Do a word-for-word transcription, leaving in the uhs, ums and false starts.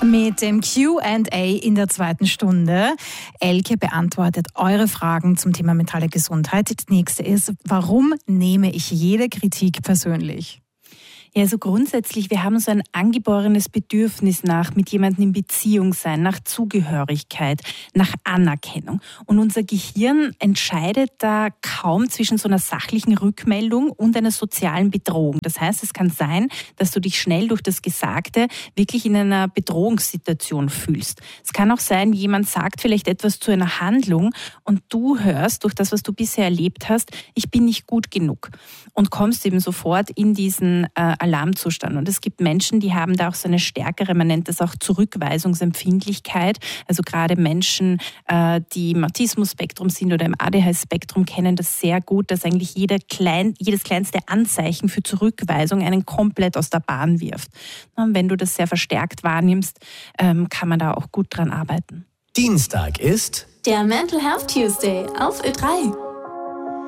Mit dem Q and A in der zweiten Stunde. Elke beantwortet eure Fragen zum Thema mentale Gesundheit. Das nächste ist, warum nehme ich jede Kritik persönlich? Ja, also grundsätzlich, wir haben so ein angeborenes Bedürfnis nach mit jemandem in Beziehung sein, nach Zugehörigkeit, nach Anerkennung. Und unser Gehirn entscheidet da kaum zwischen so einer sachlichen Rückmeldung und einer sozialen Bedrohung. Das heißt, es kann sein, dass du dich schnell durch das Gesagte wirklich in einer Bedrohungssituation fühlst. Es kann auch sein, jemand sagt vielleicht etwas zu einer Handlung und du hörst durch das, was du bisher erlebt hast, ich bin nicht gut genug und kommst eben sofort in diesen äh, Alarmzustand. Und es gibt Menschen, die haben da auch so eine stärkere, man nennt das auch Zurückweisungsempfindlichkeit. Also gerade Menschen, die im Autismus-Spektrum sind oder im A D H S-Spektrum, kennen das sehr gut, dass eigentlich jeder klein, jedes kleinste Anzeichen für Zurückweisung einen komplett aus der Bahn wirft. Und wenn du das sehr verstärkt wahrnimmst, kann man da auch gut dran arbeiten. Dienstag ist der Mental Health Tuesday auf Ö drei.